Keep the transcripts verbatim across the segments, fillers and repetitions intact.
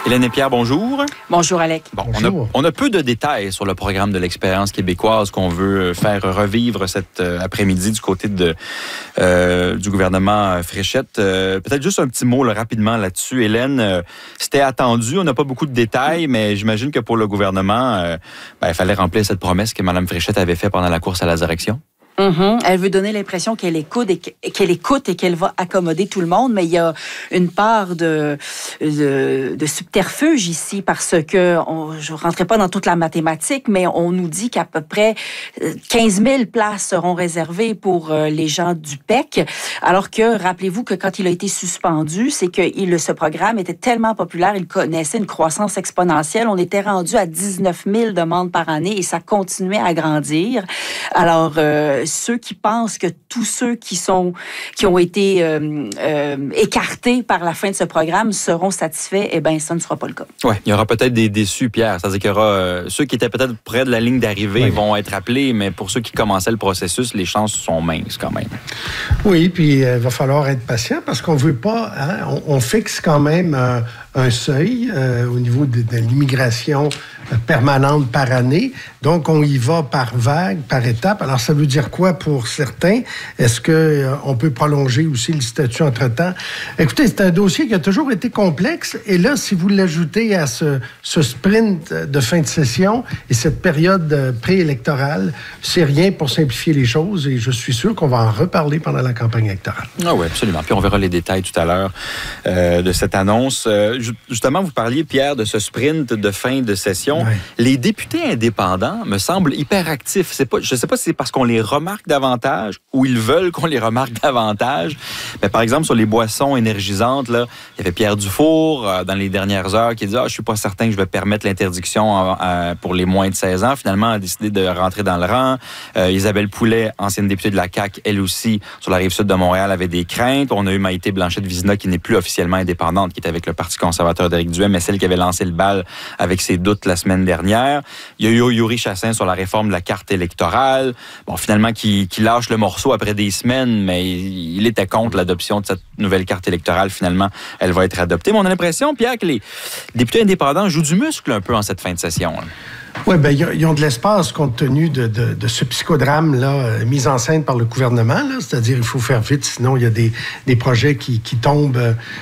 Hélène et Pierre, bonjour. Bonjour, Alec. Bon, bonjour. On, a, on a peu de détails sur le programme de l'expérience québécoise qu'on veut faire revivre cet euh, après-midi du côté de, euh, du gouvernement Fréchette. Euh, peut-être juste un petit mot là, rapidement là-dessus. Hélène, euh, c'était attendu. On n'a pas beaucoup de détails, mais j'imagine que pour le gouvernement, euh, ben, il fallait remplir cette promesse que Mme Fréchette avait faite pendant la course à la direction. Mm-hmm. Elle veut donner l'impression qu'elle écoute et qu'elle écoute et qu'elle va accommoder tout le monde, mais il y a une part de, de, de subterfuge ici parce que on, je ne rentrerai pas dans toute la mathématique, mais on nous dit qu'à peu près quinze mille places seront réservées pour les gens du P E C, alors que rappelez-vous que quand il a été suspendu, c'est que il, ce programme était tellement populaire, il connaissait une croissance exponentielle. On était rendu à dix-neuf mille demandes par année et ça continuait à grandir. Alors, euh, ceux qui pensent que tous ceux qui sont qui ont été euh, euh, écartés par la fin de ce programme seront satisfaits, eh bien, ça ne sera pas le cas. Oui, il y aura peut-être des déçus, Pierre. C'est-à-dire qu'il y aura euh, ceux qui étaient peut-être près de la ligne d'arrivée oui. vont être appelés, mais pour ceux qui commençaient le processus, les chances sont minces quand même. Oui, puis il euh, va falloir être patient parce qu'on veut pas, hein, on, on fixe quand même euh, un seuil euh, au niveau de, de l'immigration euh, permanente par année. Donc, on y va par vague, par étape. Alors, ça veut dire quoi pour certains? Est-ce qu'on euh, peut prolonger aussi le statut entre-temps? Écoutez, c'est un dossier qui a toujours été complexe. Et là, si vous l'ajoutez à ce, ce sprint de fin de session et cette période préélectorale, c'est rien pour simplifier les choses. Et je suis sûr qu'on va en reparler pendant la campagne électorale. Ah oui, absolument. Puis on verra les détails tout à l'heure euh, de cette annonce. Euh, justement, vous parliez, Pierre, de ce sprint de fin de session. Oui. Les députés indépendants me semblent hyper actifs. C'est pas, je ne sais pas si c'est parce qu'on les remarque davantage ou ils veulent qu'on les remarque davantage. Mais par exemple, sur les boissons énergisantes, là, il y avait Pierre Dufour euh, dans les dernières heures qui dit « Ah, je suis pas certain que je vais permettre l'interdiction euh, pour les moins de seize ans. » Finalement, elle a décidé de rentrer dans le rang. Euh, Isabelle Poulet, ancienne députée de la C A Q, elle aussi, sur la Rive-Sud de Montréal, avait des craintes. On a eu Maïté Blanchette-Vizina qui n'est plus officiellement indépendante, qui est avec le Parti conservateur d'Éric Duhem, mais celle qui avait lancé le bal avec ses doutes la semaine dernière. Il y a eu Yuri Chassin sur la réforme de la carte électorale. Bon, finalement, qui, qui lâche le morceau après des semaines, mais il, il était contre l'adoption de cette nouvelle carte électorale. Finalement, elle va être adoptée. Mais on a l'impression, Pierre, que les députés indépendants jouent du muscle un peu en cette fin de session. Hein. Oui, bien, ils ont de l'espace compte tenu de, de, de ce psychodrame-là, euh, mis en scène par le gouvernement. Là, c'est-à-dire, il faut faire vite, sinon il y a des, des projets qui, qui tombent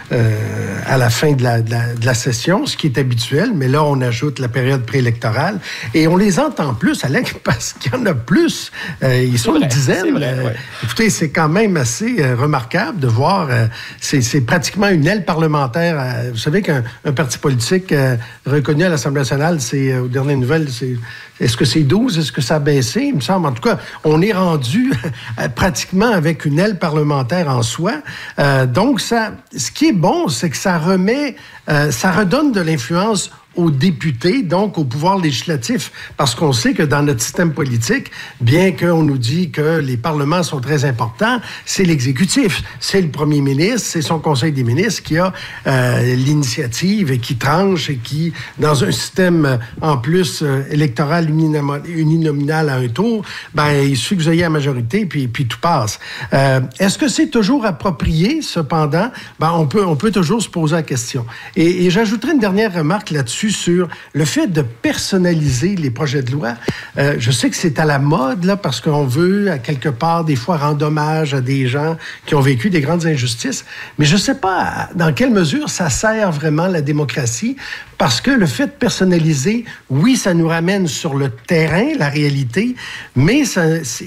euh, à la fin de la, de, la, de la session, ce qui est habituel. Mais là, on ajoute la période préélectorale. Et on les entend plus, Alec, parce qu'il y en a plus. Euh, ils sont une dizaine. Vrai, euh, ouais. Écoutez, c'est quand même assez euh, remarquable de voir. Euh, c'est, c'est pratiquement une aile parlementaire. Euh, vous savez qu'un un parti politique euh, reconnu à l'Assemblée nationale, c'est, euh, aux dernières nouvelles, C'est, est-ce que c'est douze? Est-ce que ça a baissé? Il me semble. En tout cas, on est rendu pratiquement avec une aile parlementaire en soi. Euh, donc, ça, ce qui est bon, c'est que ça remet, euh, ça redonne de l'influence aux députés, donc au pouvoir législatif, parce qu'on sait que dans notre système politique, bien qu'on nous dit que les parlements sont très importants, c'est l'exécutif, c'est le premier ministre, c'est son conseil des ministres qui a euh, l'initiative et qui tranche et qui, dans un système en plus euh, électoral uninominal à un tour, ben il suffit que vous ayez la majorité puis puis tout passe. Euh, est-ce que c'est toujours approprié? Cependant, ben on peut on peut toujours se poser la question. Et, et j'ajouterai une dernière remarque là-dessus sur le fait de personnaliser les projets de loi. Euh, je sais que c'est à la mode, là, parce qu'on veut, à quelque part, des fois, rendre hommage à des gens qui ont vécu des grandes injustices. Mais je ne sais pas dans quelle mesure ça sert vraiment la démocratie, parce que le fait de personnaliser, oui, ça nous ramène sur le terrain, la réalité, mais ça,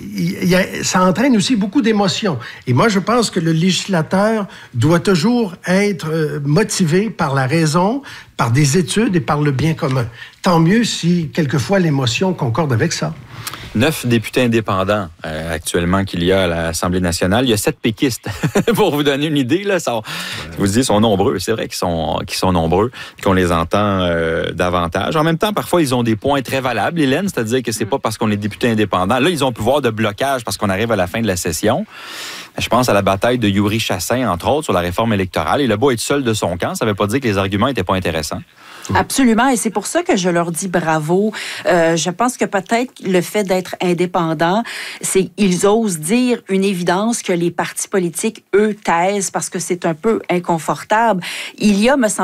y a, ça entraîne aussi beaucoup d'émotions. Et moi, je pense que le législateur doit toujours être euh, motivé par la raison, par des études et par le bien commun. Tant mieux si, quelquefois, l'émotion concorde avec ça. Neuf députés indépendants euh, actuellement qu'il y a à l'Assemblée nationale. Il y a sept péquistes. Pour vous donner une idée, là, ça, vous dites, ils sont nombreux. C'est vrai qu'ils sont, qu'ils sont nombreux et qu'on les entend euh, davantage. En même temps, parfois, ils ont des points très valables, Hélène, c'est-à-dire que c'est pas parce qu'on est député indépendant. Là, ils ont un pouvoir de blocage parce qu'on arrive à la fin de la session. Je pense à la bataille de Yuri Chassin, entre autres, sur la réforme électorale. Il a beau être seul de son camp, ça ne veut pas dire que les arguments n'étaient pas intéressants. Absolument, et c'est pour ça que je leur dis bravo. Euh, je pense que peut-être le fait d'être indépendant, c'est ils osent dire une évidence que les partis politiques, eux, taisent parce que c'est un peu inconfortable. Il y a, me semble